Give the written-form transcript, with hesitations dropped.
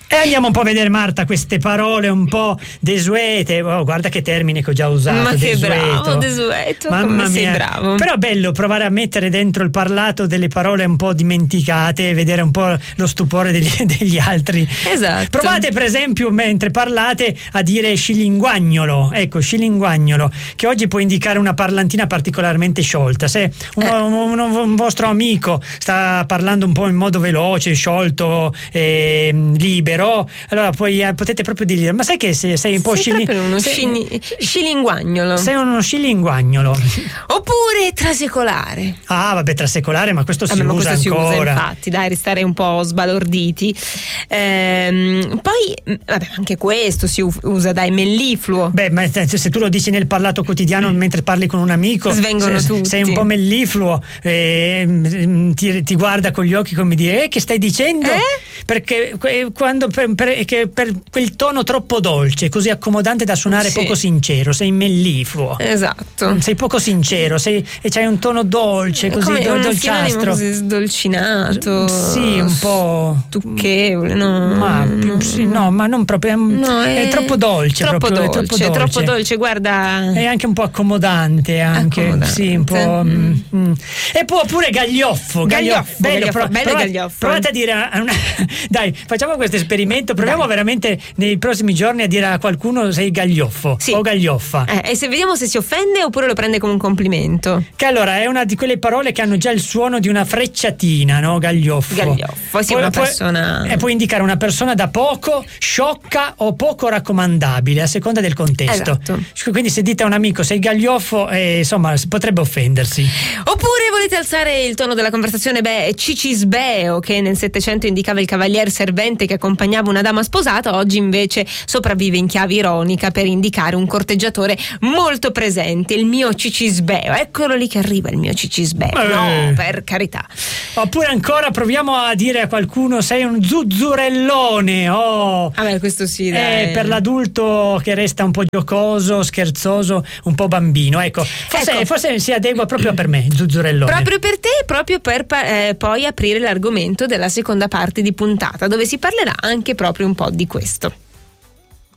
E andiamo un po' a vedere, Marta, queste parole un po' desuete. Oh, guarda che termine che ho già usato. Ma che desueto. bravo, desueto. Mamma come sei mia. bravo. Però è bello provare a mettere dentro il parlato delle parole un po' dimenticate e vedere un po' lo stupore degli altri. Esatto. Provate per esempio, mentre parlate, a dire scilinguagnolo. Ecco, scilinguagnolo, che oggi può indicare una parlantina particolarmente sciolta. Se un vostro amico sta parlando un po' in modo veloce, sciolto, libero, allora poi potete proprio dire: ma sai che sei un po' scilinguagnolo. Sei uno scilinguagnolo. Oppure trasecolare. Ah, vabbè, trasecolare, ma questo si usa ancora. ancora. Infatti, dai, restare un po' sbalorditi. Poi, vabbè, anche questo si usa, dai, mellifluo. Beh, ma se tu lo dici nel parlato quotidiano mentre parli con un amico, svengono tutti. Sei un po' mellifluo, ti guarda con gli occhi come dire: che stai dicendo? Perché quando per quel tono troppo dolce, così accomodante da suonare poco sincero, sei mellifluo. Esatto. Sei poco sincero, e c'hai un tono dolce, così come dolciastro, così sdolcinato. Sì, un po' tucchevole, ma non proprio. È troppo dolce, troppo proprio, dolce, troppo dolce, guarda. È anche un po' accomodante, anche. Sì, un po'. E poi pure gaglioffo. Bello Provate gaglioffo. Provate a dire dai, facciamo questo esperimento, proviamo veramente nei prossimi giorni a dire a qualcuno: sei gaglioffo o gaglioffa. E se vediamo se si offende oppure lo prende come un complimento. Che allora è una di quelle parole che hanno già il suono di una frecciatina, no? Gaglioffo, sì, una persona. E può indicare una persona da poco, sciocca o poco raccomandabile, a seconda del contesto. Esatto. Quindi se dite a un amico sei gaglioffo, insomma, potrebbe offendersi. Oppure volete alzare il tono della conversazione? Cicisbeo, che nel Settecento indicava il cavalier servente che accompagnava una dama sposata, oggi invece sopravvive in chiave ironica per indicare un corteggiatore molto presente, il mio cicisbeo. Eccolo lì che arriva il mio cicisbeo. No, per carità. Oppure ancora proviamo a dire a qualcuno: sei un zuzzurellone. Questo sì, dai. Per l'adulto che resta un po' giocoso, scherzoso, un po' bambino. Ecco, forse si adegua proprio per me, zuzzurellone. Proprio per te, proprio per poi aprire l'argomento della seconda parte di puntata, dove si parlerà anche proprio un po' di questo.